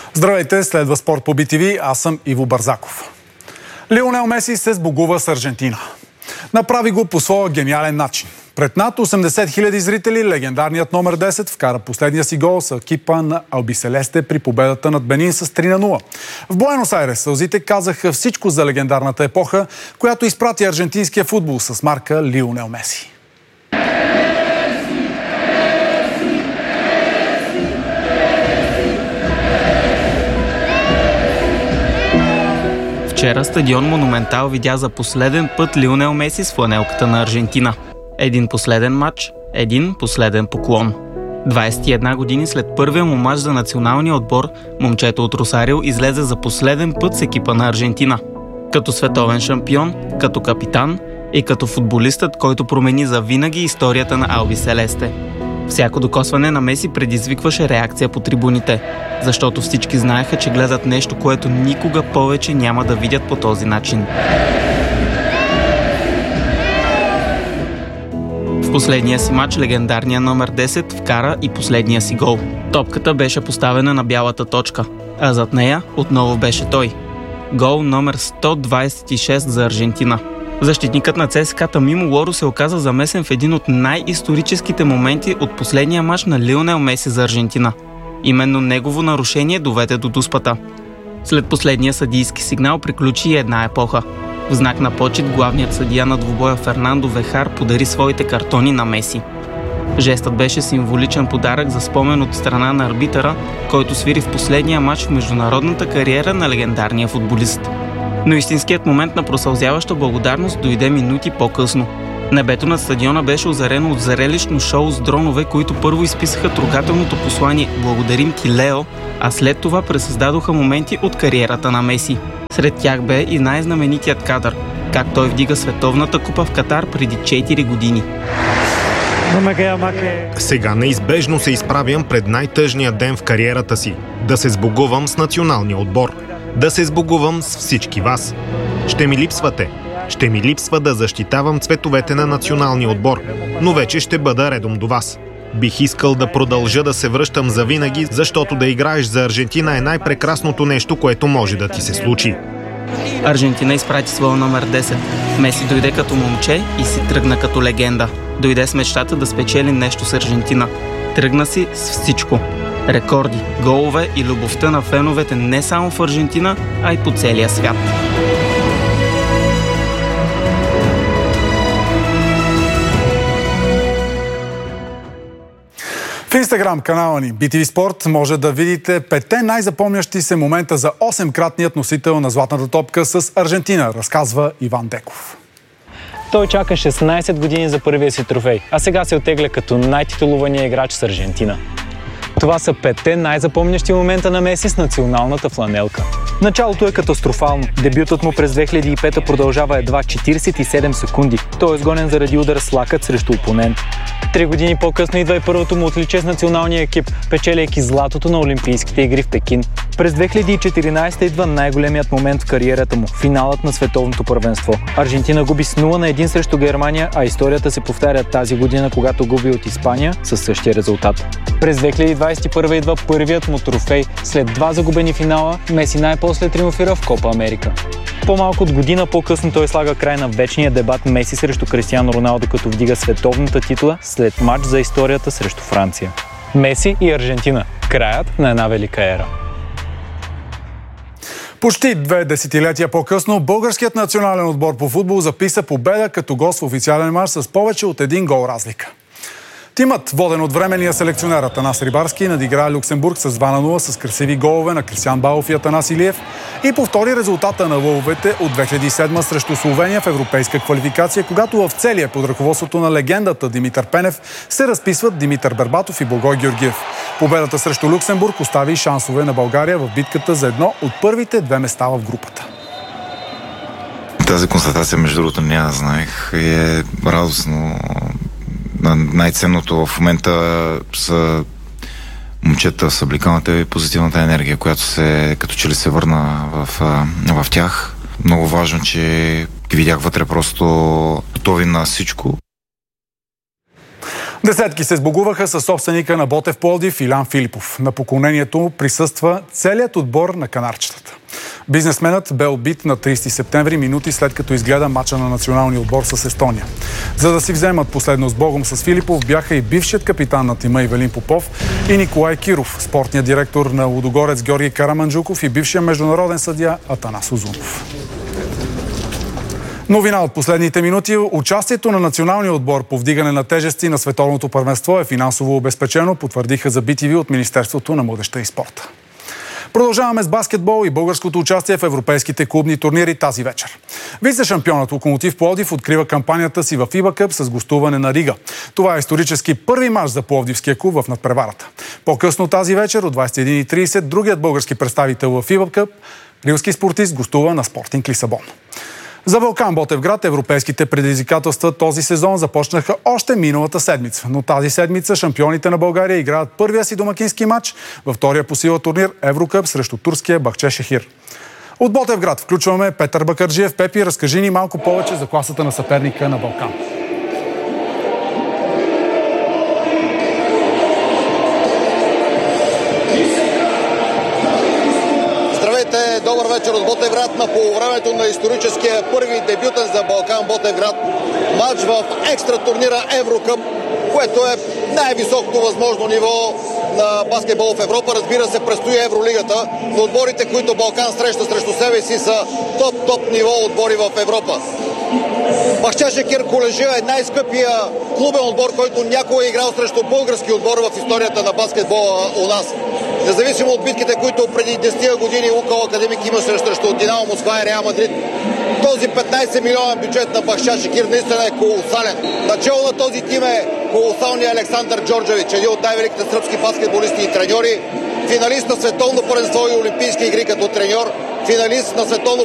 Здравейте, следва Спорт по BTV, аз съм Иво Бързаков. Лионел Меси се сбогува с Аржентина. Направи го по своя гениален начин. Пред над 80 000 зрители легендарният номер 10 вкара последния си гол с екипа на Албиселесте при победата над Бенин с 3-0. В Буенос Айрес сълзите казаха всичко за легендарната епоха, която изпрати аржентинския футбол с марка Лионел Меси. Вчера стадион Монументал видя за последен път Лионел Меси с фланелката на Аржентина. Един последен матч, един последен поклон. 21 години след първия му мач за националния отбор, момчето от Росарио излезе за последен път с екипа на Аржентина. Като световен шампион, като капитан и като футболистът, който промени завинаги историята на Албиселесте. Всяко докосване на Меси предизвикваше реакция по трибуните, защото всички знаеха, че гледат нещо, което никога повече няма да видят по този начин. В последния си мач легендарният номер 10 вкара и последния си гол. Топката беше поставена на бялата точка, а зад нея отново беше той. Гол номер 126 за Аржентина. Защитникът на ЦСКА Тамимо Лоро се оказа замесен в един от най-историческите моменти от последния мач на Лионел Меси за Аржентина. Именно негово нарушение доведе до дуспата. След последния съдийски сигнал приключи една епоха. В знак на почит главният съдия на двубоя Фернандо Вехар подари своите картони на Меси. Жестът беше символичен подарък за спомен от страна на арбитъра, който свири в последния мач в международната кариера на легендарния футболист. Но истинският момент на просълзяваща благодарност дойде минути по-късно. Небето над стадиона беше озарено от зрелищно шоу с дронове, които първо изписаха трогателното послание "Благодарим ти, Лео", а след това пресъздадоха моменти от кариерата на Меси. Сред тях бе и най-знаменитият кадър, как той вдига световната купа в Катар преди 4 години. Сега неизбежно се изправям пред най-тъжния ден в кариерата си – да се сбогувам с националния отбор. Да се сбогувам с всички вас. Ще ми липсвате. Ще ми липсва да защитавам цветовете на националния отбор, но вече ще бъда редом до вас. Бих искал да продължа да се връщам завинаги, защото да играеш за Аржентина е най-прекрасното нещо, което може да ти се случи. Аржентина изпрати своя номер 10. Меси дойде като момче и си тръгна като легенда. Дойде с мечтата да спечели нещо с Аржентина. Тръгна си с всичко. Рекорди, голове и любовта на феновете не само в Аржентина, а и по целия свят. В Инстаграм канала ни BTV Спорт може да видите 5 най-запомнящи се момента за 8-кратният носител на златната топка с Аржентина, разказва Иван Деков. Той чака 16 години за първия си трофей, а сега се оттегля като най-титулувания играч с Аржентина. Това са 5 най-запомнящи момента на Меси с националната фланелка. Началото е катастрофално. Дебютът му през 2005 продължава едва 47 секунди. Той е изгонен заради удар с лакът срещу опонент. 3 години по-късно идва и първото му отличие с националния екип, печеляйки златото на Олимпийските игри в Пекин. През 2014 идва най-големият момент в кариерата му – финалът на световното първенство. Аржентина губи с 0-1 срещу Германия, а историята се повтаря тази година, когато губи от Испания със същия резултат. През 2021 идва първият му трофей. След 2 загубени финала, Меси най-после триумфира в Копа Америка. По-малко от година по-късно той слага край на вечния дебат Меси срещу Кристиано Роналдо, като вдига световната титла след матч за историята срещу Франция. Меси и Аржентина – краят на една велика ера. Почти 2 десетилетия по-късно българският национален отбор по футбол записа победа като гост в официален мач с повече от 1 гол разлика. Тимът, воден от временния селекционер Атанас Рибарски, надигра Люксембург с 2-0 с красиви голове на Кристиан Балов и Атанас Илиев и повтори резултата на лъвовете от 2007 срещу Словения в европейска квалификация, когато в целия под ръководството на легендата Димитър Пенев се разписват Димитър Бербатов и Благой Георгиев. Победата срещу Люксембург остави шансове на България в битката за едно от първите 2 места в групата. Тази констатация, между другото, не я знаех и е радостно. Най-ценното в момента са момчета с облекалната и позитивната енергия, която като че ли се върна в тях. Много важно, че ги видях вътре просто готови на всичко. Десетки се сбогуваха със собственика на Ботев Пловдив Илян Филипов. На поклонението присъства целият отбор на канарчетата. Бизнесменът бе убит на 30 септември, минути след като изгледа мача на националния отбор с Естония. За да си вземат последно с Богом с Филипов бяха и бившият капитан на тима Ивелин Попов и Николай Киров, спортният директор на Лудогорец Георги Караманджуков и бившия международен съдия Атанас Узунов. Новина от последните минути. Участието на националния отбор по вдигане на тежести на световното първенство е финансово обезпечено, потвърдиха за BTV от Министерството на младежта и спорта. Продължаваме с баскетбол и българското участие в европейските клубни турнири тази вечер. Вице-шампионът Локомотив Пловдив открива кампанията си в ФИБА Къп с гостуване на Рига. Това е исторически първи мач за пловдивския клуб в надпреварата. По-късно тази вечер от 21:30 другият български представител в ФИБА Къп, рилски спортист, гостува на Спортинг Лисабон. За Балкан Ботевград европейските предизвикателства този сезон започнаха още миналата седмица. Но тази седмица шампионите на България играят първия си домакински матч във втория по сила турнир Еврокъп срещу турския Бахчешехир. От Ботевград включваме Петър Бакърджиев. Пепи, разкажи ни малко повече за класата на съперника на Балкан. Добър вечер от Ботевград на полувремето на историческия първи дебютен за Балкан Ботевград матч в екстра турнира Еврокъп, което е най-високото възможно ниво на баскетбол в Европа. Разбира се, предстои Евролигата, но отборите, които Балкан среща срещу себе си, са топ ниво отбори в Европа. Бахчешехир Колежия е най-скъпия клубен отбор, който някога е играл срещу български отбор в историята на баскетбола у нас. Независимо от битките, които преди 10 години Лукал Академик имаше срещу Динамо Москва и Реал Мадрид, този 15 милионен бюджет на Бахчешехир наистина е колосален. Начало на този тим е колосалният Александър Джорджевич, един от най-великите сръбски баскетболисти и треньори, финалист на световно първенство и олимпийски игри като треньор, финалист на световно